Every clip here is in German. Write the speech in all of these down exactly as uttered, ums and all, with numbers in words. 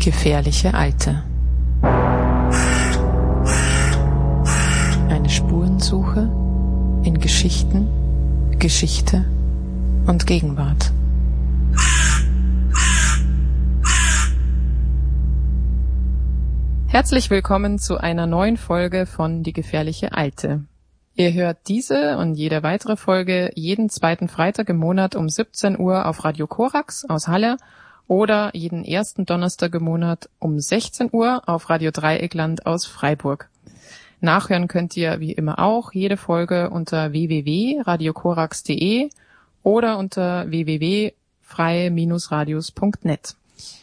Die gefährliche Alte. Eine Spurensuche in Geschichten, Geschichte und Gegenwart. Herzlich willkommen zu einer neuen Folge von Die gefährliche Alte. Ihr hört diese und jede weitere Folge jeden zweiten Freitag im Monat um siebzehn Uhr auf Radio Korax aus Halle oder jeden ersten Donnerstag im Monat um sechzehn Uhr auf Radio Dreieckland aus Freiburg. Nachhören könnt ihr wie immer auch jede Folge unter w w w punkt radio korax punkt d e oder unter w w w punkt freie radios punkt net.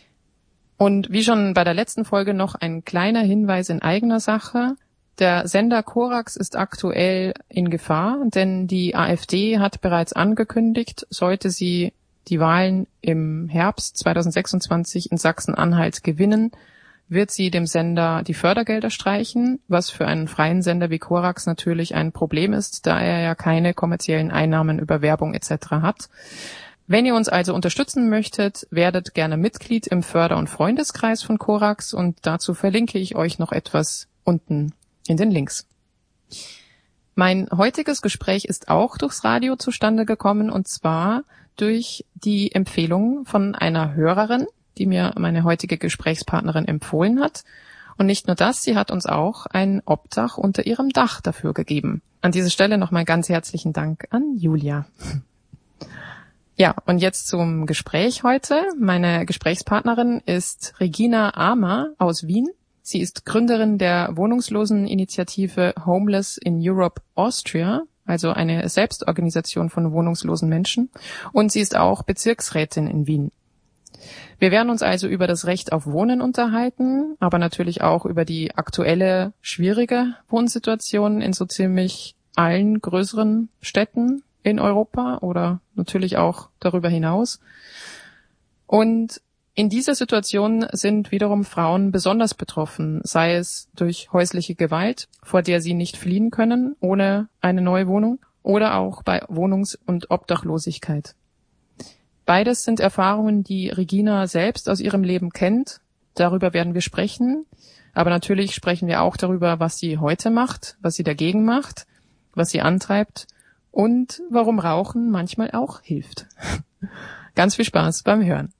Und wie schon bei der letzten Folge noch ein kleiner Hinweis in eigener Sache. Der Sender Korax ist aktuell in Gefahr, denn die AfD hat bereits angekündigt, sollte sie die Wahlen im Herbst zweitausendsechsundzwanzig in Sachsen-Anhalt gewinnen, wird sie dem Sender die Fördergelder streichen, was für einen freien Sender wie Korax natürlich ein Problem ist, da er ja keine kommerziellen Einnahmen über Werbung et cetera hat. Wenn ihr uns also unterstützen möchtet, werdet gerne Mitglied im Förder- und Freundeskreis von Korax und dazu verlinke ich euch noch etwas unten in den Links. Mein heutiges Gespräch ist auch durchs Radio zustande gekommen und zwar durch die Empfehlung von einer Hörerin, die mir meine heutige Gesprächspartnerin empfohlen hat. Und nicht nur das, sie hat uns auch ein Obdach unter ihrem Dach dafür gegeben. An dieser Stelle nochmal ganz herzlichen Dank an Julia. Ja, und jetzt zum Gespräch heute. Meine Gesprächspartnerin ist Regina Amer aus Wien. Sie ist Gründerin der Wohnungsloseninitiative Homeless in Europe Austria, also eine Selbstorganisation von wohnungslosen Menschen. Und sie ist auch Bezirksrätin in Wien. Wir werden uns also über das Recht auf Wohnen unterhalten, aber natürlich auch über die aktuelle, schwierige Wohnsituation in so ziemlich allen größeren Städten in Europa oder natürlich auch darüber hinaus. Und in dieser Situation sind wiederum Frauen besonders betroffen, sei es durch häusliche Gewalt, vor der sie nicht fliehen können ohne eine neue Wohnung, oder auch bei Wohnungs- und Obdachlosigkeit. Beides sind Erfahrungen, die Regina selbst aus ihrem Leben kennt. Darüber werden wir sprechen. Aber natürlich sprechen wir auch darüber, was sie heute macht, was sie dagegen macht, was sie antreibt und warum Rauchen manchmal auch hilft. Ganz viel Spaß beim Hören.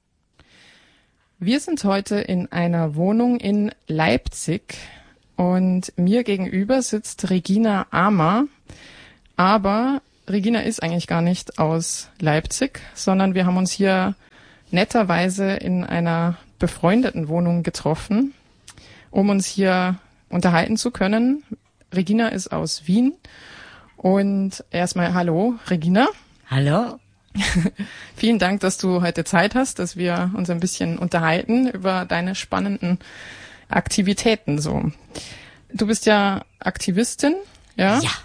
Wir sind heute in einer Wohnung in Leipzig und mir gegenüber sitzt Regina Amer. Aber Regina ist eigentlich gar nicht aus Leipzig, sondern wir haben uns hier netterweise in einer befreundeten Wohnung getroffen, um uns hier unterhalten zu können. Regina ist aus Wien. Und erstmal hallo, Regina. Hallo. Vielen Dank, dass du heute Zeit hast, dass wir uns ein bisschen unterhalten über deine spannenden Aktivitäten so. Du bist ja Aktivistin, ja? Ja.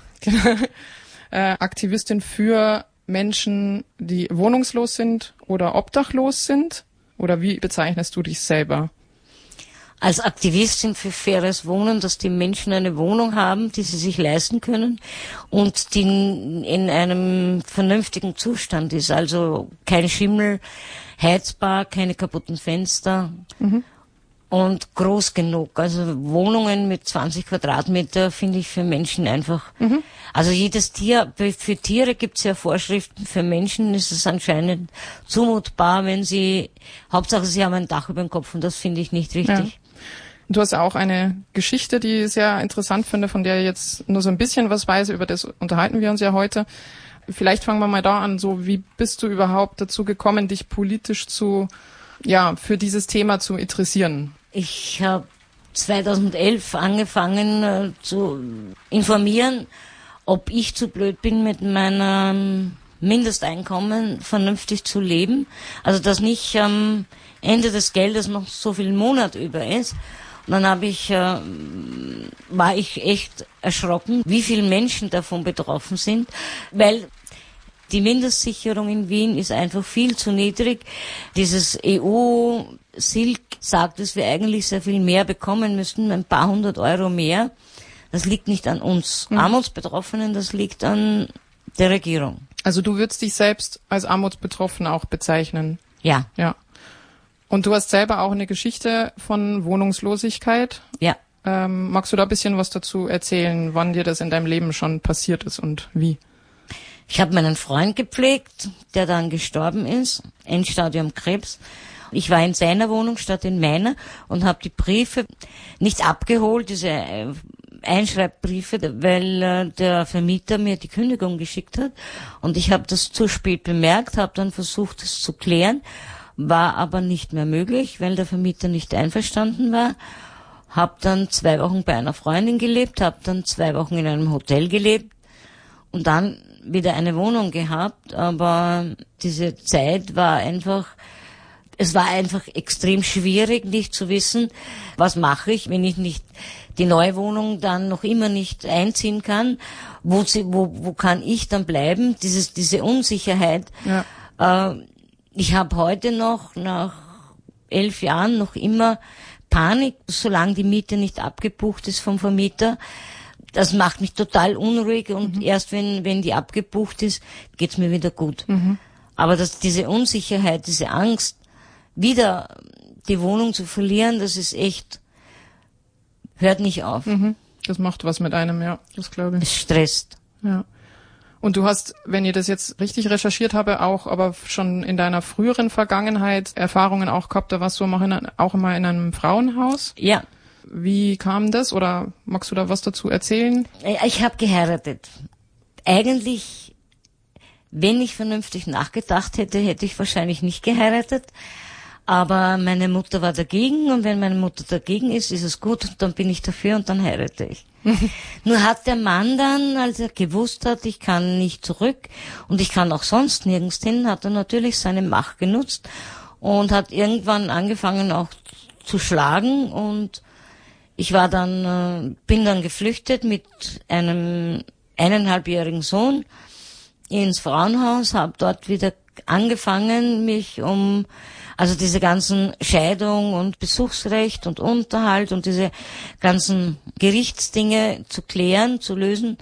äh, Aktivistin für Menschen, die wohnungslos sind oder obdachlos sind. Oder wie bezeichnest du dich selber? Als Aktivistin für faires Wohnen, dass die Menschen eine Wohnung haben, die sie sich leisten können und die in einem vernünftigen Zustand ist. Also kein Schimmel, heizbar, keine kaputten Fenster mhm. und groß genug. Also Wohnungen mit zwanzig Quadratmeter finde ich für Menschen einfach. Mhm. Also jedes Tier, für Tiere gibt es ja Vorschriften, für Menschen ist es anscheinend zumutbar, wenn sie, Hauptsache sie haben ein Dach über dem Kopf und das finde ich nicht richtig. Ja. Du hast auch eine Geschichte, die ich sehr interessant finde, von der ich jetzt nur so ein bisschen was weiß, über das unterhalten wir uns ja heute. Vielleicht fangen wir mal da an, so wie bist du überhaupt dazu gekommen, dich politisch zu, ja, für dieses Thema zu interessieren? Ich habe zweitausendelf angefangen äh, zu informieren, ob ich zu blöd bin, mit meinem Mindesteinkommen vernünftig zu leben. Also dass nicht am Ende des Geldes noch so viel Monat über ist. Und dann habe ich, äh, war ich echt erschrocken, wie viele Menschen davon betroffen sind, weil die Mindestsicherung in Wien ist einfach viel zu niedrig. Dieses E U-S I L K sagt, dass wir eigentlich sehr viel mehr bekommen müssten, ein paar hundert Euro mehr. Das liegt nicht an uns mhm. Armutsbetroffenen, das liegt an der Regierung. Also du würdest dich selbst als Armutsbetroffene auch bezeichnen? Ja. Ja. Und du hast selber auch eine Geschichte von Wohnungslosigkeit. Ja. Ähm, magst du da ein bisschen was dazu erzählen, wann dir das in deinem Leben schon passiert ist und wie? Ich habe meinen Freund gepflegt, der dann gestorben ist, Endstadium Krebs. Ich war in seiner Wohnung statt in meiner und habe die Briefe nicht abgeholt, diese Einschreibbriefe, weil äh, der Vermieter mir die Kündigung geschickt hat. Und ich habe das zu spät bemerkt, habe dann versucht, es zu klären, war aber nicht mehr möglich, weil der Vermieter nicht einverstanden war. Habe dann zwei Wochen bei einer Freundin gelebt, habe dann zwei Wochen in einem Hotel gelebt und dann wieder eine Wohnung gehabt. Aber diese Zeit war einfach, es war einfach extrem schwierig, nicht zu wissen, was mache ich, wenn ich nicht die neue Wohnung dann noch immer nicht einziehen kann. Wo, sie, wo, wo kann ich dann bleiben? Dieses, diese Unsicherheit. Ja. Äh, ich habe heute noch, nach elf Jahren, noch immer Panik, solange die Miete nicht abgebucht ist vom Vermieter. Das macht mich total unruhig und mhm. erst wenn wenn die abgebucht ist, geht's mir wieder gut. Mhm. Aber dass diese Unsicherheit, diese Angst, wieder die Wohnung zu verlieren, das ist echt, hört nicht auf. Mhm. Das macht was mit einem, ja, das glaube ich. Es stresst. Ja. Und du hast, wenn ich das jetzt richtig recherchiert habe, auch aber schon in deiner früheren Vergangenheit Erfahrungen auch gehabt, da warst du auch immer in einem Frauenhaus? Ja. Wie kam das oder magst du da was dazu erzählen? Ich habe geheiratet. Eigentlich, wenn ich vernünftig nachgedacht hätte, hätte ich wahrscheinlich nicht geheiratet. Aber meine Mutter war dagegen und wenn meine Mutter dagegen ist, ist es gut, dann bin ich dafür und dann heirate ich. Nur hat der Mann dann, als er gewusst hat, ich kann nicht zurück und ich kann auch sonst nirgends hin, hat er natürlich seine Macht genutzt und hat irgendwann angefangen auch zu schlagen und ich war dann, äh, bin dann geflüchtet mit einem eineinhalbjährigen Sohn ins Frauenhaus, habe dort wieder angefangen, mich um, also diese ganzen Scheidung und Besuchsrecht und Unterhalt und diese ganzen Gerichtsdinge zu klären, zu lösen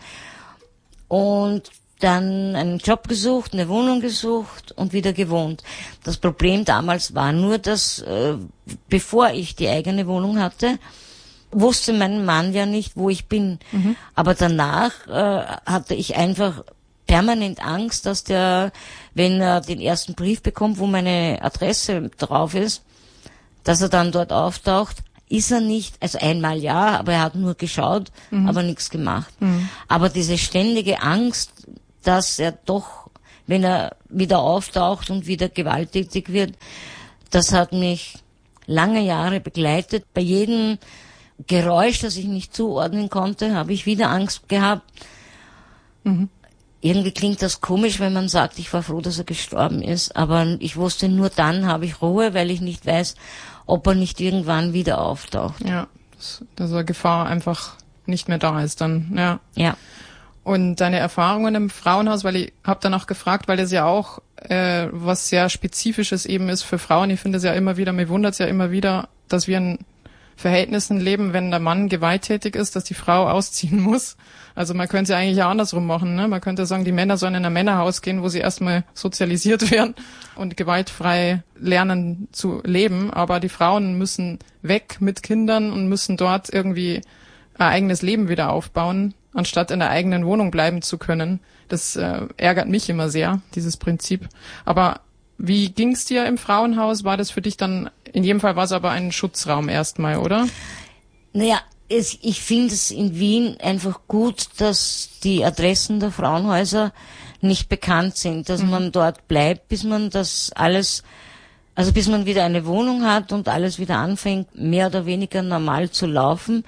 und dann einen Job gesucht, eine Wohnung gesucht und wieder gewohnt. Das Problem damals war nur, dass äh, bevor ich die eigene Wohnung hatte, wusste mein Mann ja nicht, wo ich bin. Mhm. Aber danach äh, hatte ich einfach permanent Angst, dass der, wenn er den ersten Brief bekommt, wo meine Adresse drauf ist, dass er dann dort auftaucht. Ist er nicht, also einmal ja, aber er hat nur geschaut, mhm. aber nichts gemacht. Mhm. Aber diese ständige Angst, dass er doch, wenn er wieder auftaucht und wieder gewalttätig wird, das hat mich lange Jahre begleitet. Bei jedem Geräusch, das ich nicht zuordnen konnte, habe ich wieder Angst gehabt. Mhm. Irgendwie klingt das komisch, wenn man sagt, ich war froh, dass er gestorben ist. Aber ich wusste, nur dann habe ich Ruhe, weil ich nicht weiß, ob er nicht irgendwann wieder auftaucht. Ja, dass, dass eine Gefahr einfach nicht mehr da ist dann. Ja. Ja. Und deine Erfahrungen im Frauenhaus, weil ich habe danach gefragt, weil das ja auch äh, was sehr Spezifisches eben ist für Frauen. Ich finde es ja immer wieder, mir wundert es ja immer wieder, dass wir in Verhältnissen leben, wenn der Mann gewalttätig ist, dass die Frau ausziehen muss. Also man könnte es ja eigentlich ja andersrum machen. Ne? Man könnte sagen, die Männer sollen in ein Männerhaus gehen, wo sie erstmal sozialisiert werden und gewaltfrei lernen zu leben. Aber die Frauen müssen weg mit Kindern und müssen dort irgendwie ein eigenes Leben wieder aufbauen, anstatt in der eigenen Wohnung bleiben zu können. Das äh, ärgert mich immer sehr, dieses Prinzip. Aber wie ging's dir im Frauenhaus? War das für dich dann, in jedem Fall war es aber ein Schutzraum erstmal, oder? Naja, es, ich finde es in Wien einfach gut, dass die Adressen der Frauenhäuser nicht bekannt sind, dass mhm. man dort bleibt, bis man das alles, also bis man wieder eine Wohnung hat und alles wieder anfängt, mehr oder weniger normal zu laufen.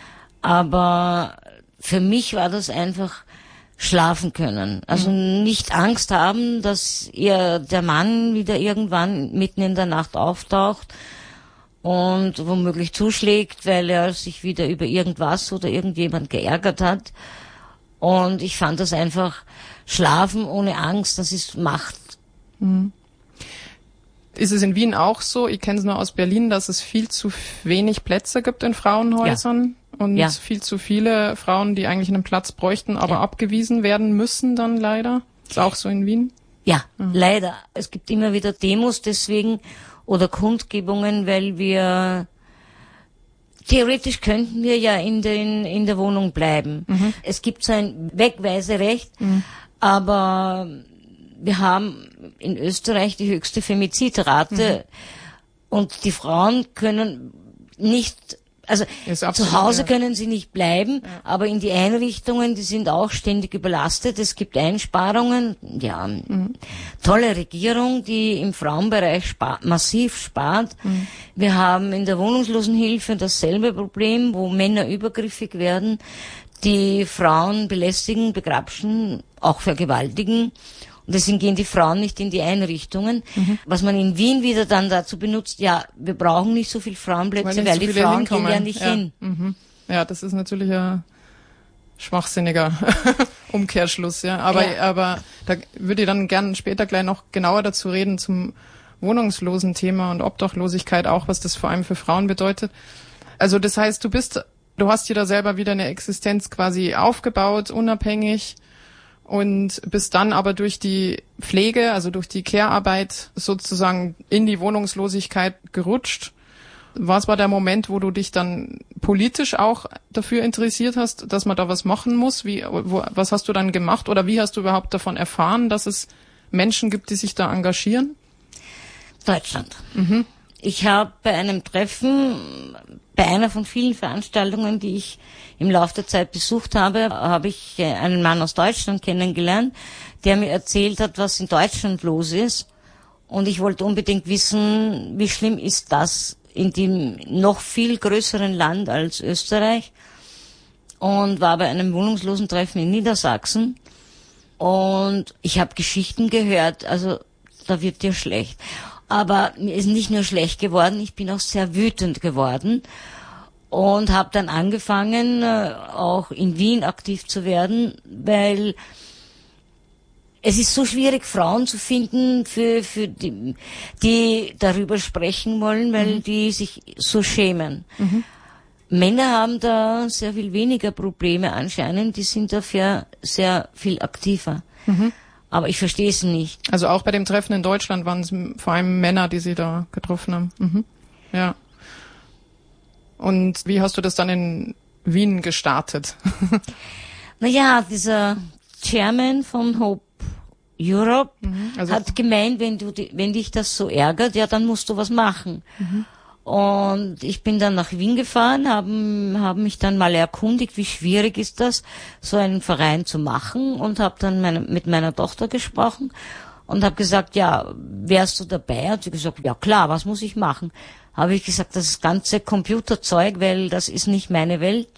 Aber für mich war das einfach schlafen können. Also mhm. nicht Angst haben, dass ihr der Mann wieder irgendwann mitten in der Nacht auftaucht und womöglich zuschlägt, weil er sich wieder über irgendwas oder irgendjemand geärgert hat. Und ich fand das einfach Schlafen ohne Angst, das ist Macht. Mhm. Ist es in Wien auch so? Ich kenne es nur aus Berlin, dass es viel zu wenig Plätze gibt in Frauenhäusern. Ja. Und ja. viel zu viele Frauen, die eigentlich einen Platz bräuchten, aber ja. abgewiesen werden müssen dann leider. Ist auch so in Wien? Ja, mhm. leider. Es gibt immer wieder Demos deswegen oder Kundgebungen, weil wir theoretisch könnten wir ja in den in der Wohnung bleiben. Mhm. Es gibt so ein Wegweiserecht, mhm. aber wir haben in Österreich die höchste Femizidrate mhm. und die Frauen können nicht, also zu Hause ja. können sie nicht bleiben, ja. aber in die Einrichtungen, die sind auch ständig überlastet. Es gibt Einsparungen, ja, mhm. tolle Regierung, die im Frauenbereich spart, massiv spart. Mhm. Wir haben in der Wohnungslosenhilfe dasselbe Problem, wo Männer übergriffig werden, die Frauen belästigen, begrapschen, auch vergewaltigen. Und deswegen gehen die Frauen nicht in die Einrichtungen. Mhm. Was man in Wien wieder dann dazu benutzt, ja, wir brauchen nicht so viele Frauenplätze, weil, weil so die Frauen hinkommen. Gehen ja nicht ja. hin. Mhm. Ja, das ist natürlich ein schwachsinniger Umkehrschluss, ja. Aber, ja. aber da würde ich dann gerne später gleich noch genauer dazu reden zum Wohnungslosen-Thema und Obdachlosigkeit auch, was das vor allem für Frauen bedeutet. Also das heißt, du bist, du hast dir da selber wieder eine Existenz quasi aufgebaut, unabhängig, und bist dann aber durch die Pflege, also durch die Care-Arbeit sozusagen in die Wohnungslosigkeit gerutscht. Was war der Moment, wo du dich dann politisch auch dafür interessiert hast, dass man da was machen muss? Wie, wo, was hast du dann gemacht oder wie hast du überhaupt davon erfahren, dass es Menschen gibt, die sich da engagieren? Deutschland. Mhm. Ich habe bei einem Treffen, bei einer von vielen Veranstaltungen, die ich im Laufe der Zeit besucht habe, habe ich einen Mann aus Deutschland kennengelernt, der mir erzählt hat, was in Deutschland los ist. Und ich wollte unbedingt wissen, wie schlimm ist das in dem noch viel größeren Land als Österreich. Und war bei einem Wohnungslosentreffen in Niedersachsen. Und ich habe Geschichten gehört, also da wird dir schlecht. Aber mir ist nicht nur schlecht geworden, ich bin auch sehr wütend geworden und habe dann angefangen, auch in Wien aktiv zu werden, weil es ist so schwierig, Frauen zu finden, für, für die, die darüber sprechen wollen, weil mhm. die sich so schämen. Mhm. Männer haben da sehr viel weniger Probleme anscheinend, die sind dafür sehr viel aktiver. Mhm. Aber ich verstehe es nicht. Also auch bei dem Treffen in Deutschland waren es vor allem Männer, die Sie da getroffen haben. Mhm. Ja. Und wie hast du das dann in Wien gestartet? Naja, dieser Chairman von Hope Europe mhm. also hat gemeint, wenn du, wenn dich das so ärgert, ja, dann musst du was machen. Mhm. Und ich bin dann nach Wien gefahren, haben haben mich dann mal erkundigt, wie schwierig ist das, so einen Verein zu machen, und habe dann meine, mit meiner Tochter gesprochen und habe gesagt, ja, wärst du dabei? Hat sie gesagt, ja klar, was muss ich machen? Habe ich gesagt, das ganze Computerzeug, weil das ist nicht meine Welt.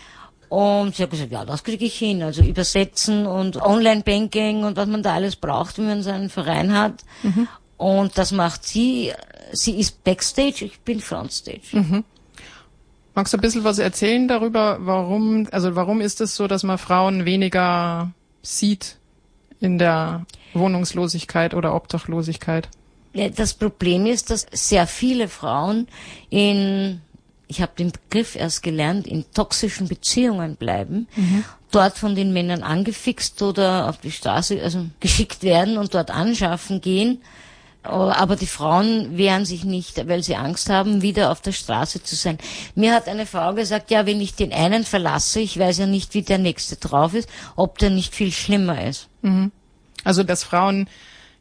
Und sie hat gesagt, ja, das kriege ich hin, also übersetzen und Online-Banking und was man da alles braucht, wenn man so einen Verein hat. Mhm. Und das macht sie. Sie ist Backstage, ich bin Frontstage. Mhm. Magst du ein bisschen was erzählen darüber, warum, also warum ist es so, dass man Frauen weniger sieht in der Wohnungslosigkeit oder Obdachlosigkeit? Ja, das Problem ist, dass sehr viele Frauen in, ich habe den Begriff erst gelernt, in toxischen Beziehungen bleiben, mhm. dort von den Männern angefixt oder auf die Straße, also geschickt werden und dort anschaffen gehen. Aber die Frauen wehren sich nicht, weil sie Angst haben, wieder auf der Straße zu sein. Mir hat eine Frau gesagt, ja, wenn ich den einen verlasse, ich weiß ja nicht, wie der nächste drauf ist, ob der nicht viel schlimmer ist. Mhm. Also, dass Frauen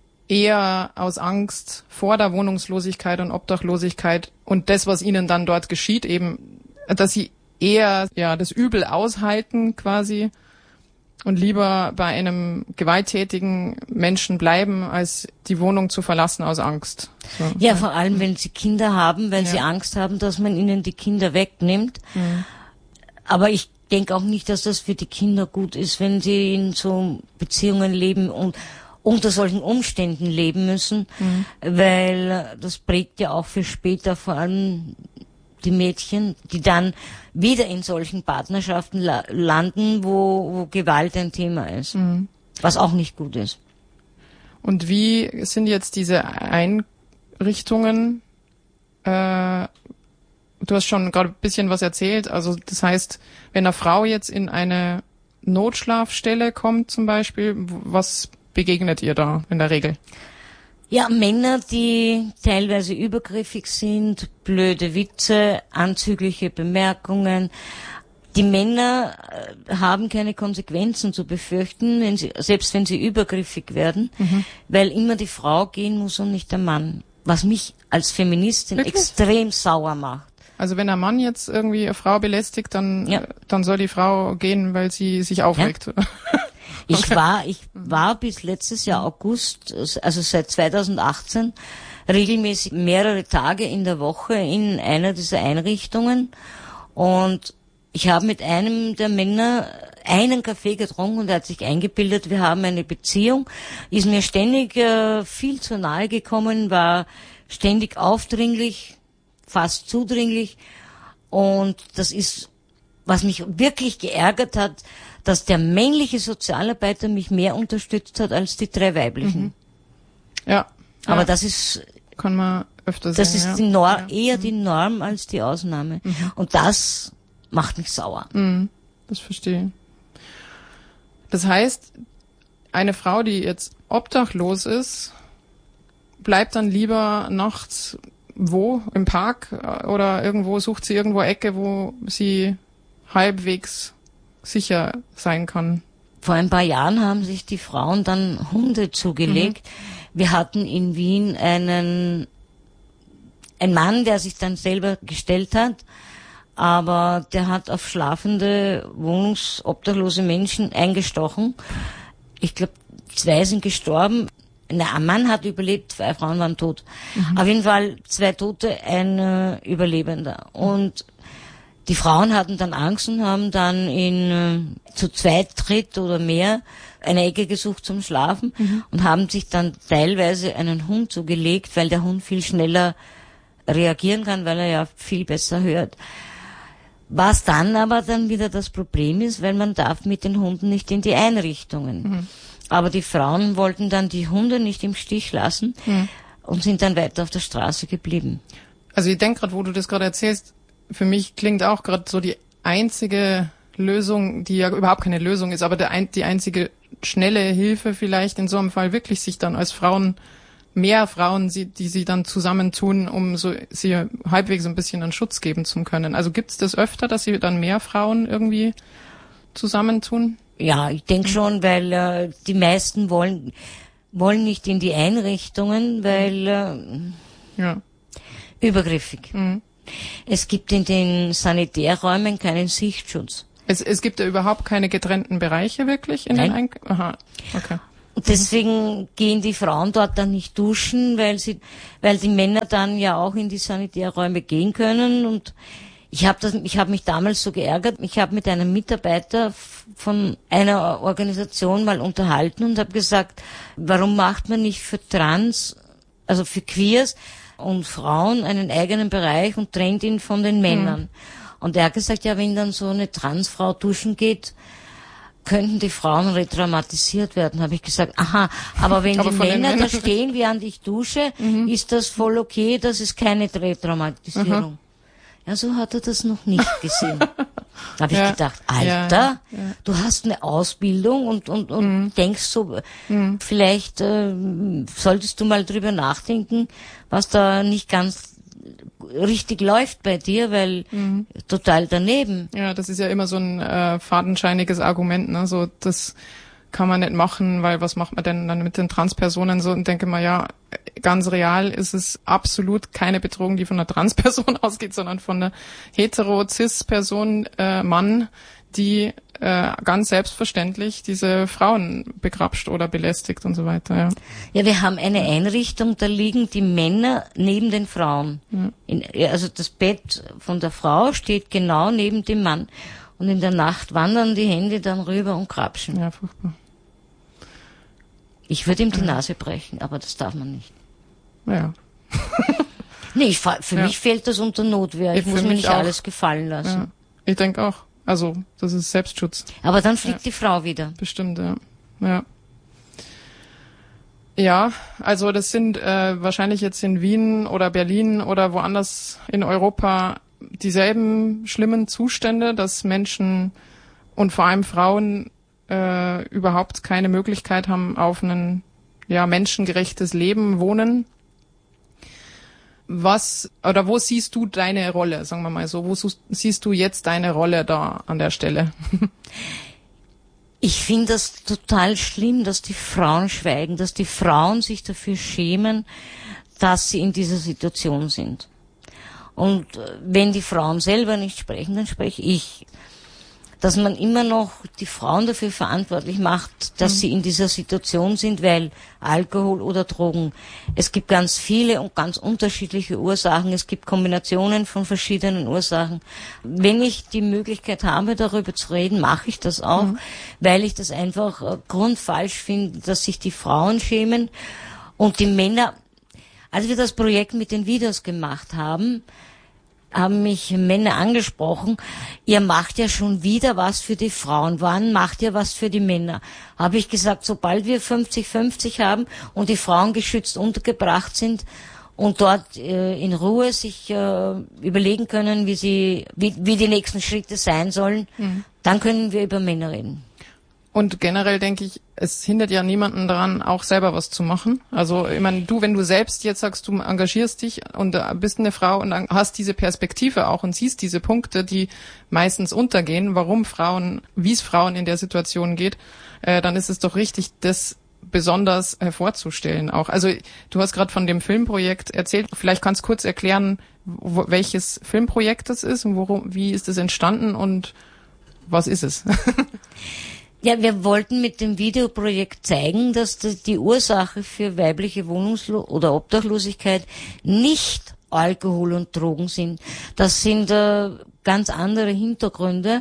eher aus Angst vor der Wohnungslosigkeit und Obdachlosigkeit und das, was ihnen dann dort geschieht, eben, dass sie eher, ja, das Übel aushalten quasi und lieber bei einem gewalttätigen Menschen bleiben, als die Wohnung zu verlassen aus Angst. So. Ja, vor allem, wenn sie Kinder haben, weil ja. sie Angst haben, dass man ihnen die Kinder wegnimmt. Mhm. Aber ich denke auch nicht, dass das für die Kinder gut ist, wenn sie in so Beziehungen leben und unter solchen Umständen leben müssen, mhm. weil das prägt ja auch für später vor allem die Mädchen, die dann wieder in solchen Partnerschaften la- landen, wo, wo Gewalt ein Thema ist, mhm. was auch nicht gut ist. Und wie sind jetzt diese Einrichtungen? Äh, du hast schon gerade ein bisschen was erzählt. Also das heißt, wenn eine Frau jetzt in eine Notschlafstelle kommt zum Beispiel, was begegnet ihr da in der Regel? Ja, Männer, die teilweise übergriffig sind, blöde Witze, anzügliche Bemerkungen. Die Männer haben keine Konsequenzen zu befürchten, wenn sie, selbst wenn sie übergriffig werden, mhm. weil immer die Frau gehen muss und nicht der Mann. Was mich als Feministin Wirklich? extrem sauer macht. Also wenn der Mann jetzt irgendwie eine Frau belästigt, dann, ja. dann soll die Frau gehen, weil sie sich aufregt. Ja. Ich okay. war, ich war bis letztes Jahr August, also seit zweitausendachtzehn, regelmäßig mehrere Tage in der Woche in einer dieser Einrichtungen und ich habe mit einem der Männer einen Kaffee getrunken und er hat sich eingebildet, wir haben eine Beziehung, ist mir ständig äh, viel zu nahe gekommen, war ständig aufdringlich, fast zudringlich und das ist, was mich wirklich geärgert hat, dass der männliche Sozialarbeiter mich mehr unterstützt hat als die drei weiblichen. Mhm. Ja. Aber ja. das ist, kann man öfter das sagen, ist ja. die Nor- ja. eher mhm. die Norm als die Ausnahme. Mhm. Und das macht mich sauer. Mhm. Das verstehe. Das heißt, eine Frau, die jetzt obdachlos ist, bleibt dann lieber nachts wo? Im Park? Oder irgendwo, sucht sie irgendwo Ecke, wo sie halbwegs sicher sein kann? Vor ein paar Jahren haben sich die Frauen dann Hunde zugelegt. Mhm. Wir hatten in Wien einen, einen Mann, der sich dann selber gestellt hat, aber der hat auf schlafende, wohnungsobdachlose Menschen eingestochen. Ich glaube, zwei sind gestorben. Na, ein Mann hat überlebt, zwei Frauen waren tot. Mhm. Auf jeden Fall zwei Tote, ein äh, Überlebender. Und die Frauen hatten dann Angst und haben dann in äh, zu zweit, dritt oder mehr eine Ecke gesucht zum Schlafen mhm. und haben sich dann teilweise einen Hund zugelegt, weil der Hund viel schneller reagieren kann, weil er ja viel besser hört. Was dann aber dann wieder das Problem ist, weil man darf mit den Hunden nicht in die Einrichtungen. Mhm. Aber die Frauen wollten dann die Hunde nicht im Stich lassen mhm. und sind dann weiter auf der Straße geblieben. Also ich denke gerade, wo du das gerade erzählst, für mich klingt auch gerade so die einzige Lösung, die ja überhaupt keine Lösung ist, aber der ein, die einzige schnelle Hilfe vielleicht in so einem Fall wirklich sich dann als Frauen, mehr Frauen, die, die sie dann zusammentun, um so sie halbwegs ein bisschen einen Schutz geben zu können. Also gibt's das öfter, dass sie dann mehr Frauen irgendwie zusammentun? Ja, ich denke schon, weil äh, die meisten wollen wollen nicht in die Einrichtungen, weil äh, ja. übergriffig. Mhm. Es gibt in den Sanitärräumen keinen Sichtschutz. Es, es gibt ja überhaupt keine getrennten Bereiche wirklich in Nein. den Eink- Aha, okay. Und deswegen mhm. gehen die Frauen dort dann nicht duschen, weil sie, weil die Männer dann ja auch in die Sanitärräume gehen können. Und ich habe das, ich habe mich damals so geärgert. Ich habe mit einem Mitarbeiter von einer Organisation mal unterhalten und habe gesagt, warum macht man nicht für Trans, also für Queers und Frauen einen eigenen Bereich und trennt ihn von den Männern. Mhm. Und er hat gesagt, ja, wenn dann so eine Transfrau duschen geht, könnten die Frauen retraumatisiert werden. Habe ich gesagt, aha, aber wenn aber die Männer da stehen, während ich dusche, mhm. ist das voll okay, das ist keine Retraumatisierung. Mhm. Ja, so hat er das noch nicht gesehen. Da habe ich ja, gedacht, Alter, ja, ja. du hast eine Ausbildung und und und mhm. denkst so, mhm. vielleicht äh, solltest du mal drüber nachdenken, was da nicht ganz richtig läuft bei dir, weil mhm. total daneben. Ja, das ist ja immer so ein äh, fadenscheiniges Argument, ne? So, das kann man nicht machen, weil was macht man denn dann mit den Transpersonen so? Und denke mal, ja, ganz real ist es absolut keine Bedrohung, die von einer Transperson ausgeht, sondern von einer hetero-cis-Person, äh, Mann, die äh, ganz selbstverständlich diese Frauen begrapscht oder belästigt und so weiter. Ja, ja, wir haben eine Einrichtung, da liegen die Männer neben den Frauen. Ja. In, also das Bett von der Frau steht genau neben dem Mann. Und in der Nacht wandern die Hände dann rüber und krapschen. Ja, furchtbar. Ich würde ihm die Nase brechen, aber das darf man nicht. Ja. Nee, ich, für ja. mich fällt das unter Notwehr. Ich, ich muss mir nicht auch. alles gefallen lassen. Ja. Ich denke auch. Also, das ist Selbstschutz. Aber dann fliegt ja. die Frau wieder. Bestimmt, ja. Ja. Ja, also das sind äh, wahrscheinlich jetzt in Wien oder Berlin oder woanders in Europa dieselben schlimmen Zustände, dass Menschen und vor allem Frauen äh, überhaupt keine Möglichkeit haben auf einen ja, menschengerechtes Leben wohnen. Was, oder wo siehst du deine Rolle, sagen wir mal so, wo siehst du jetzt deine Rolle da an der Stelle? Ich finde das total schlimm, dass die Frauen schweigen, dass die Frauen sich dafür schämen, dass sie in dieser Situation sind. Und wenn die Frauen selber nicht sprechen, dann spreche ich. Dass man immer noch die Frauen dafür verantwortlich macht, dass mhm. sie in dieser Situation sind, weil Alkohol oder Drogen. Es gibt ganz viele und ganz unterschiedliche Ursachen. Es gibt Kombinationen von verschiedenen Ursachen. Wenn ich die Möglichkeit habe, darüber zu reden, mache ich das auch, mhm. weil ich das einfach äh, grundfalsch finde, dass sich die Frauen schämen und die Männer. Als wir das Projekt mit den Videos gemacht haben, haben mich Männer angesprochen, ihr macht ja schon wieder was für die Frauen, wann macht ihr was für die Männer? Habe ich gesagt, sobald wir fünfzig fünfzig haben und die Frauen geschützt untergebracht sind und dort äh, in Ruhe sich äh, überlegen können, wie sie, wie, wie die nächsten Schritte sein sollen, mhm. dann können wir über Männer reden. Und generell denke ich, es hindert ja niemanden daran, auch selber was zu machen. Also, ich meine, du, wenn du selbst jetzt sagst, du engagierst dich und bist eine Frau und dann hast diese Perspektive auch und siehst diese Punkte, die meistens untergehen, warum Frauen, wie es Frauen in der Situation geht, äh, dann ist es doch richtig, das besonders hervorzustellen auch. Also, du hast gerade von dem Filmprojekt erzählt. Vielleicht kannst du kurz erklären, wo, welches Filmprojekt das ist und worum, wie ist es entstanden und was ist es? Ja, wir wollten mit dem Videoprojekt zeigen, dass die Ursache für weibliche Wohnungslo- oder Obdachlosigkeit nicht Alkohol und Drogen sind. Das sind äh, ganz andere Hintergründe.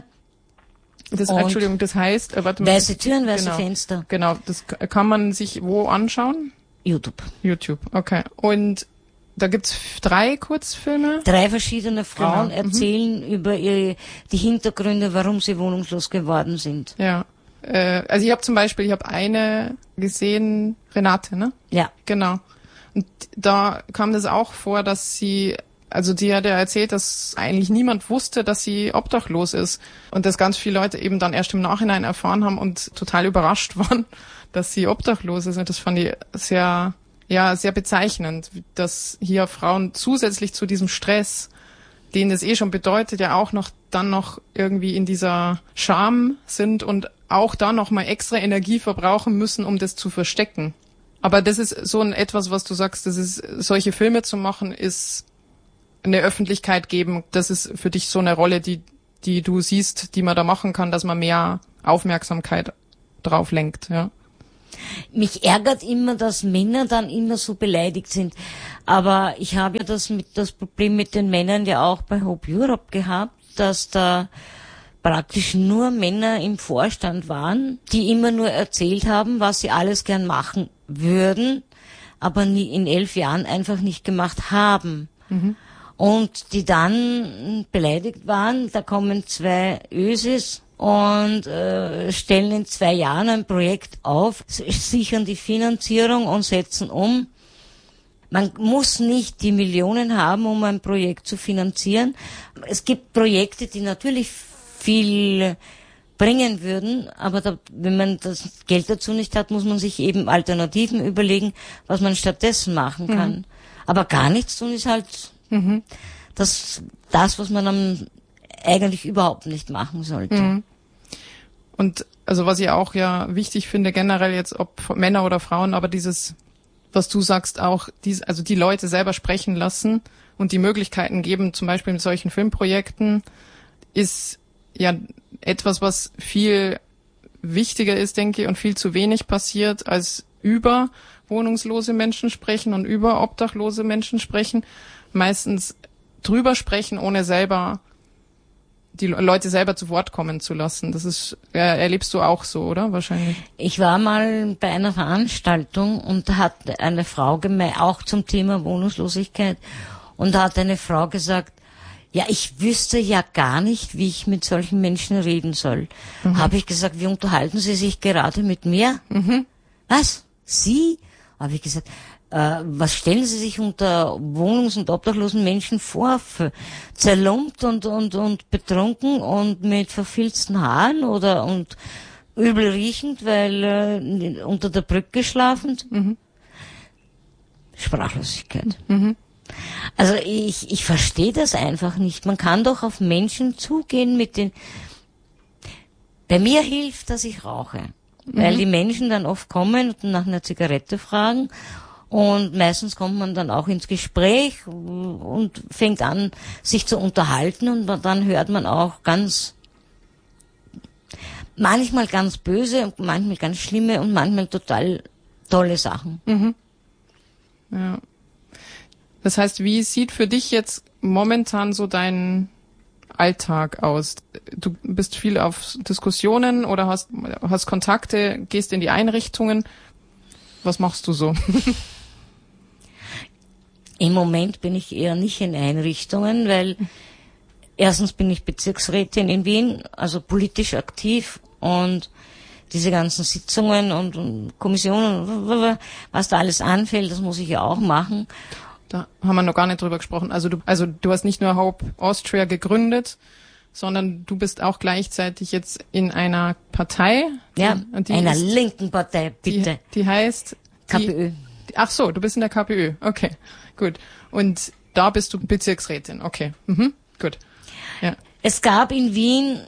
Das, Entschuldigung, das heißt, äh, warte mal. Weiße Türen, weiße genau, Fenster. Genau, das kann man sich wo anschauen? YouTube. YouTube, okay. Und da gibt's drei Kurzfilme? Drei verschiedene Frauen genau. erzählen mhm. über ihre, die Hintergründe, warum sie wohnungslos geworden sind. Ja. Also ich habe zum Beispiel, ich habe eine gesehen, Renate, ne? Ja. Genau. Und da kam das auch vor, dass sie, also die hat ja erzählt, dass eigentlich niemand wusste, dass sie obdachlos ist. Und dass ganz viele Leute eben dann erst im Nachhinein erfahren haben und total überrascht waren, dass sie obdachlos ist. Und das fand ich sehr, ja, sehr bezeichnend, dass hier Frauen zusätzlich zu diesem Stress, den es eh schon bedeutet, ja auch noch dann noch irgendwie in dieser Scham sind und auch da noch mal extra Energie verbrauchen müssen, um das zu verstecken. Aber das ist so ein etwas, was du sagst, das ist, solche Filme zu machen, ist eine Öffentlichkeit geben. Das ist für dich so eine Rolle, die, die du siehst, die man da machen kann, dass man mehr Aufmerksamkeit drauf lenkt, ja. Mich ärgert immer, dass Männer dann immer so beleidigt sind. Aber ich habe ja das mit, das Problem mit den Männern ja auch bei Hope Europe gehabt, dass da praktisch nur Männer im Vorstand waren, die immer nur erzählt haben, was sie alles gern machen würden, aber nie in elf Jahren einfach nicht gemacht haben. Mhm. Und die dann beleidigt waren, da kommen zwei Ösis und äh, stellen in zwei Jahren ein Projekt auf, sichern die Finanzierung und setzen um. Man muss nicht die Millionen haben, um ein Projekt zu finanzieren. Es gibt Projekte, die natürlich viel bringen würden, aber da, wenn man das Geld dazu nicht hat, muss man sich eben Alternativen überlegen, was man stattdessen machen kann. Mhm. Aber gar nichts tun ist halt mhm. das, das, was man dann eigentlich überhaupt nicht machen sollte. Mhm. Und also was ich auch ja wichtig finde, generell jetzt ob Männer oder Frauen, aber dieses, was du sagst, auch dies, also die Leute selber sprechen lassen und die Möglichkeiten geben, zum Beispiel mit solchen Filmprojekten, ist ja etwas, was viel wichtiger ist, denke ich, und viel zu wenig passiert, als über wohnungslose Menschen sprechen und über obdachlose Menschen sprechen. Meistens drüber sprechen, ohne selber die Leute selber zu Wort kommen zu lassen. Das ist, äh, erlebst du auch so, oder? Wahrscheinlich. Ich war mal bei einer Veranstaltung und da hat eine Frau gemeint, auch zum Thema Wohnungslosigkeit, und da hat eine Frau gesagt, ja, ich wüsste ja gar nicht, wie ich mit solchen Menschen reden soll. Mhm. Habe ich gesagt, wie unterhalten Sie sich gerade mit mir? Mhm. Was? Sie? Habe ich gesagt, äh, was stellen Sie sich unter wohnungs- und obdachlosen Menschen vor? Für zerlumpt und, und, und betrunken und mit verfilzten Haaren oder und übel riechend, weil äh, unter der Brücke schlafend. Mhm. Sprachlosigkeit. Mhm. Also ich, ich verstehe das einfach nicht. Man kann doch auf Menschen zugehen mit den... Bei mir hilft, dass ich rauche. Mhm. Weil die Menschen dann oft kommen und nach einer Zigarette fragen und meistens kommt man dann auch ins Gespräch und fängt an, sich zu unterhalten und dann hört man auch ganz, manchmal ganz böse und manchmal ganz schlimme und manchmal total tolle Sachen. Mhm. Ja. Das heißt, wie sieht für dich jetzt momentan so dein Alltag aus? Du bist viel auf Diskussionen oder hast, hast Kontakte, gehst in die Einrichtungen. Was machst du so? Im Moment bin ich eher nicht in Einrichtungen, weil erstens bin ich Bezirksrätin in Wien, also politisch aktiv und diese ganzen Sitzungen und, und Kommissionen, was da alles anfällt, das muss ich ja auch machen. Da haben wir noch gar nicht drüber gesprochen. Also du, also du hast nicht nur Hope Austria gegründet, sondern du bist auch gleichzeitig jetzt in einer Partei. Ja, und die einer ist, linken Partei, bitte. Die, die heißt... K P Ö. Die, ach so, du bist in der K P Ö. Okay, gut. Und da bist du Bezirksrätin. Okay, mhm, gut. Ja. Es gab in Wien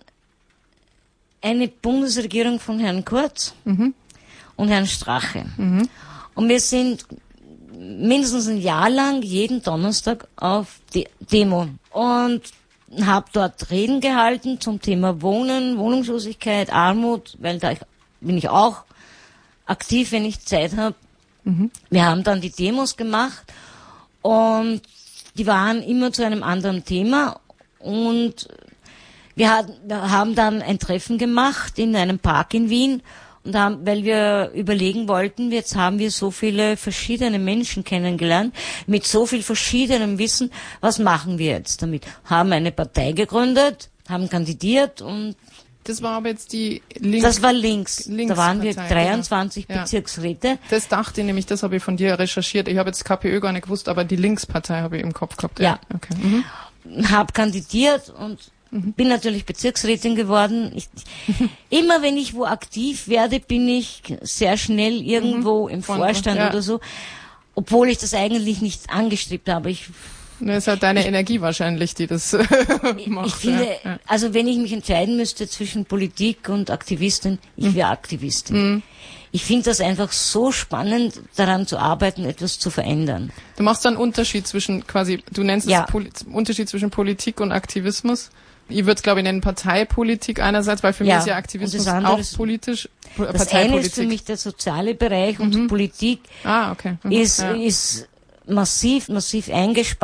eine Bundesregierung von Herrn Kurz mhm. und Herrn Strache. Mhm. Und wir sind mindestens ein Jahr lang jeden Donnerstag auf die Demo und habe dort Reden gehalten zum Thema Wohnen, Wohnungslosigkeit, Armut, weil da bin ich auch aktiv, wenn ich Zeit habe. Mhm. Wir haben dann die Demos gemacht und die waren immer zu einem anderen Thema und wir, hat, wir haben dann ein Treffen gemacht in einem Park in Wien und haben, weil wir überlegen wollten, jetzt haben wir so viele verschiedene Menschen kennengelernt, mit so viel verschiedenem Wissen, was machen wir jetzt damit? Haben eine Partei gegründet, haben kandidiert und das war aber jetzt die links. Das war links. links da waren wir dreiundzwanzig genau. Bezirksräte. Ja. Das dachte ich nämlich, das habe ich von dir recherchiert. Ich habe jetzt K P Ö gar nicht gewusst, aber die Linkspartei habe ich im Kopf gehabt. Ja. ja. Okay. Mhm. Habe kandidiert und mhm. bin natürlich Bezirksrätin geworden. Ich, immer wenn ich wo aktiv werde, bin ich sehr schnell irgendwo mhm. im von, Vorstand ja. oder so, obwohl ich das eigentlich nicht angestrebt habe. Ich Das ist halt deine ich, Energie wahrscheinlich, die das macht. Ich finde, ja. also wenn ich mich entscheiden müsste zwischen Politik und Aktivistin, ich wäre Aktivistin. Mhm. Ich finde das einfach so spannend, daran zu arbeiten, etwas zu verändern. Du machst dann einen Unterschied zwischen quasi, du nennst es ja. Poli- Unterschied zwischen Politik und Aktivismus. Ich würde es, glaube ich, nennen Parteipolitik einerseits, weil für ja. mich ist ja Aktivismus auch politisch. Das eine ist für mich der soziale Bereich und mhm. Politik ah, okay. mhm. ist, ja. ist massiv, massiv eingespart.